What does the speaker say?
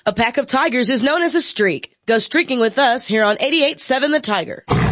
A pack of tigers is known as a streak. Go streaking with us here on 88.7 The Tiger.